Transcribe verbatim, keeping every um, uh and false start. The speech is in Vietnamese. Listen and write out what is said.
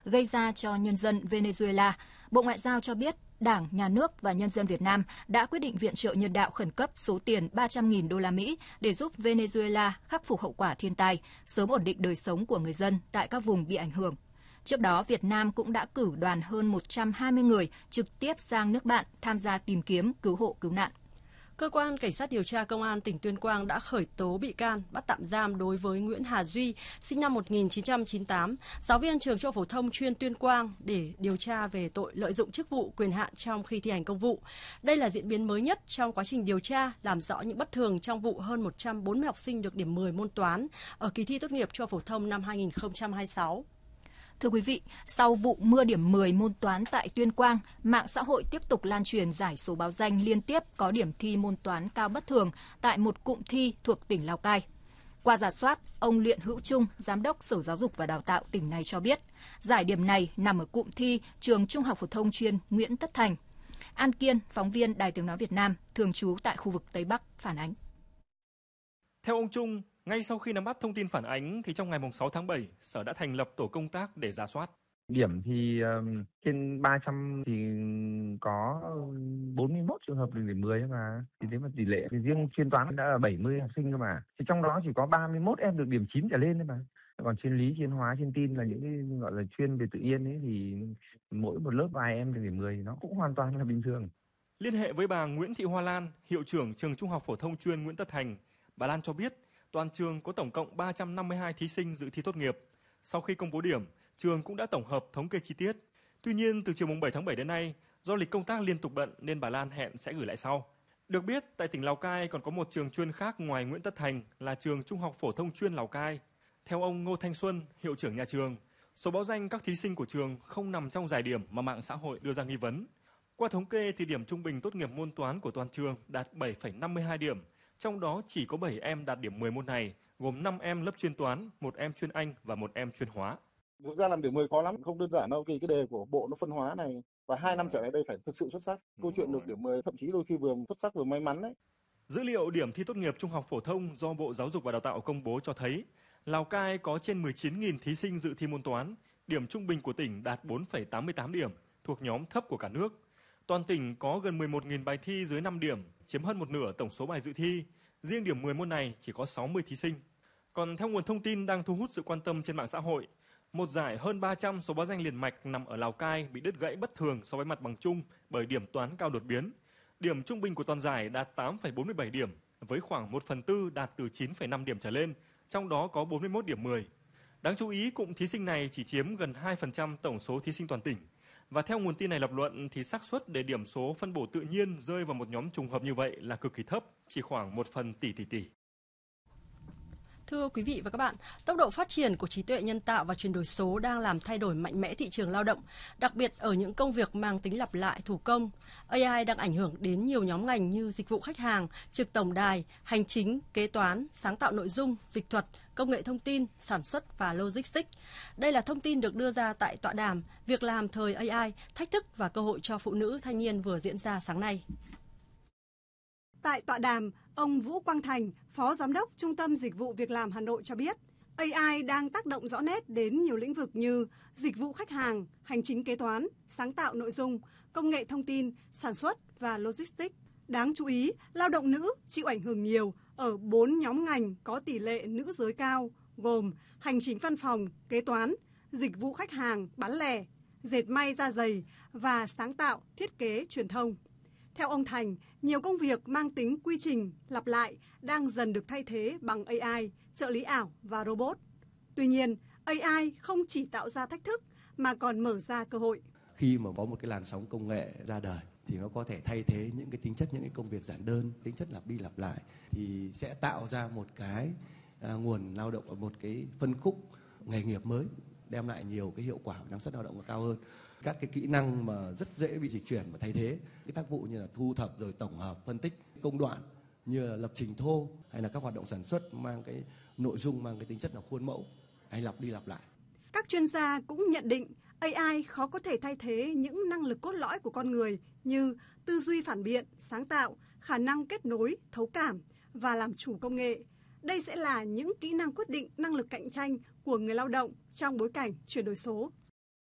gây ra cho nhân dân Venezuela, Bộ Ngoại giao cho biết Đảng, Nhà nước và nhân dân Việt Nam đã quyết định viện trợ nhân đạo khẩn cấp số tiền ba trăm nghìn đô la Mỹ để giúp Venezuela khắc phục hậu quả thiên tai, sớm ổn định đời sống của người dân tại các vùng bị ảnh hưởng. Trước đó, Việt Nam cũng đã cử đoàn hơn một trăm hai mươi người trực tiếp sang nước bạn tham gia tìm kiếm, cứu hộ, cứu nạn. Cơ quan Cảnh sát điều tra Công an tỉnh Tuyên Quang đã khởi tố bị can, bắt tạm giam đối với Nguyễn Hà Duy, sinh năm một nghìn chín trăm chín mươi tám, giáo viên trường Trung học phổ thông chuyên Tuyên Quang để điều tra về tội lợi dụng chức vụ quyền hạn trong khi thi hành công vụ. Đây là diễn biến mới nhất trong quá trình điều tra, làm rõ những bất thường trong vụ hơn một trăm bốn mươi học sinh được điểm mười môn toán ở kỳ thi tốt nghiệp Trung học phổ thông năm hai nghìn không trăm hai mươi sáu. Thưa quý vị, sau vụ mưa điểm mười môn toán tại Tuyên Quang, mạng xã hội tiếp tục lan truyền giải số báo danh liên tiếp có điểm thi môn toán cao bất thường tại một cụm thi thuộc tỉnh Lào Cai. Qua rà soát, ông Luyện Hữu Trung, Giám đốc Sở Giáo dục và Đào tạo tỉnh này cho biết, giải điểm này nằm ở cụm thi trường Trung học phổ thông chuyên Nguyễn Tất Thành. An Kiên, phóng viên Đài Tiếng nói Việt Nam, thường trú tại khu vực Tây Bắc, phản ánh. Theo ông Trung, ngay sau khi nắm bắt thông tin phản ánh thì trong ngày sáu tháng bảy, Sở đã thành lập tổ công tác để rà soát. Điểm thì um, trên ba trăm thì có bốn mươi mốt trường hợp được điểm mười mà. Thì nếu mà tỷ lệ thì riêng chuyên toán đã là bảy mươi học sinh cơ mà. Thì trong đó chỉ có ba mươi mốt em được điểm chín trở lên thôi mà. Còn chuyên lý, chuyên hóa, chuyên tin là những cái gọi là chuyên về tự nhiên ấy thì mỗi một lớp vài em được điểm mười thì nó cũng hoàn toàn là bình thường. Liên hệ với bà Nguyễn Thị Hoa Lan, hiệu trưởng trường Trung học phổ thông chuyên Nguyễn Tất Thành, bà Lan cho biết toàn trường có tổng cộng ba trăm năm mươi hai thí sinh dự thi tốt nghiệp. Sau khi công bố điểm, trường cũng đã tổng hợp thống kê chi tiết. Tuy nhiên, từ chiều bảy tháng bảy đến nay, do lịch công tác liên tục bận nên bà Lan hẹn sẽ gửi lại sau. Được biết, tại tỉnh Lào Cai còn có một trường chuyên khác ngoài Nguyễn Tất Thành là trường Trung học phổ thông chuyên Lào Cai. Theo ông Ngô Thanh Xuân, hiệu trưởng nhà trường, số báo danh các thí sinh của trường không nằm trong giải điểm mà mạng xã hội đưa ra nghi vấn. Qua thống kê thì điểm trung bình tốt nghiệp môn toán của toàn trường đạt bảy phẩy năm mươi hai điểm. Trong đó chỉ có bảy em đạt điểm mười môn này, gồm năm em lớp chuyên toán, một em chuyên Anh và một em chuyên hóa. Thực ra làm điểm mười khó lắm, không đơn giản đâu, vì cái đề của bộ nó phân hóa này và hai năm trở lại đây phải thực sự xuất sắc. Câu chuyện được điểm mười thậm chí đôi khi vừa xuất sắc vừa may mắn đấy. Dữ liệu điểm thi tốt nghiệp Trung học phổ thông do Bộ Giáo dục và Đào tạo công bố cho thấy, Lào Cai có trên mười chín nghìn thí sinh dự thi môn toán, điểm trung bình của tỉnh đạt bốn phẩy tám mươi tám điểm, thuộc nhóm thấp của cả nước. Toàn tỉnh có gần mười một nghìn bài thi dưới năm điểm, chiếm hơn một nửa tổng số bài dự thi. Riêng điểm mười môn này chỉ có sáu mươi thí sinh. Còn theo nguồn thông tin đang thu hút sự quan tâm trên mạng xã hội, một giải hơn ba trăm số báo danh liền mạch nằm ở Lào Cai bị đứt gãy bất thường so với mặt bằng chung bởi điểm toán cao đột biến. Điểm trung bình của toàn giải đạt tám phẩy bốn mươi bảy điểm, với khoảng một phần tư đạt từ chín phẩy năm điểm trở lên, trong đó có bốn mươi mốt điểm mười. Đáng chú ý, cụm thí sinh này chỉ chiếm gần hai phần trăm tổng số thí sinh toàn tỉnh. Và theo nguồn tin này lập luận thì xác suất để điểm số phân bổ tự nhiên rơi vào một nhóm trùng hợp như vậy là cực kỳ thấp, chỉ khoảng một phần tỷ tỷ tỷ. Thưa quý vị và các bạn, tốc độ phát triển của trí tuệ nhân tạo và chuyển đổi số đang làm thay đổi mạnh mẽ thị trường lao động, đặc biệt ở những công việc mang tính lặp lại thủ công. a i đang ảnh hưởng đến nhiều nhóm ngành như dịch vụ khách hàng, trực tổng đài, hành chính, kế toán, sáng tạo nội dung, dịch thuật, công nghệ thông tin, sản xuất và logistics. Đây là thông tin được đưa ra tại tọa đàm Việc làm thời a i, thách thức và cơ hội cho phụ nữ thanh niên vừa diễn ra sáng nay. Tại tọa đàm, ông Vũ Quang Thành, Phó Giám đốc Trung tâm Dịch vụ Việc làm Hà Nội cho biết, a i đang tác động rõ nét đến nhiều lĩnh vực như dịch vụ khách hàng, hành chính kế toán, sáng tạo nội dung, công nghệ thông tin, sản xuất và logistics. Đáng chú ý, lao động nữ chịu ảnh hưởng nhiều ở bốn nhóm ngành có tỷ lệ nữ giới cao, gồm hành chính văn phòng, kế toán, dịch vụ khách hàng, bán lẻ, dệt may da giày và sáng tạo, thiết kế, truyền thông. Theo ông Thành, nhiều công việc mang tính quy trình, lặp lại đang dần được thay thế bằng a i, trợ lý ảo và robot. Tuy nhiên, a i không chỉ tạo ra thách thức mà còn mở ra cơ hội. Khi mà có một cái làn sóng công nghệ ra đời thì nó có thể thay thế những cái tính chất những cái công việc giản đơn, tính chất lặp đi lặp lại thì sẽ tạo ra một cái à, nguồn lao động ở một cái phân khúc nghề nghiệp mới, đem lại nhiều cái hiệu quả và năng suất lao động cao hơn. Các cái kỹ năng mà rất dễ bị dịch chuyển và thay thế, cái tác vụ như là thu thập rồi tổng hợp, phân tích công đoạn như là lập trình thô hay là các hoạt động sản xuất mang cái nội dung mang cái tính chất là khuôn mẫu hay lặp đi lặp lại. Các chuyên gia cũng nhận định a i khó có thể thay thế những năng lực cốt lõi của con người như tư duy phản biện, sáng tạo, khả năng kết nối, thấu cảm và làm chủ công nghệ. Đây sẽ là những kỹ năng quyết định năng lực cạnh tranh của người lao động trong bối cảnh chuyển đổi số.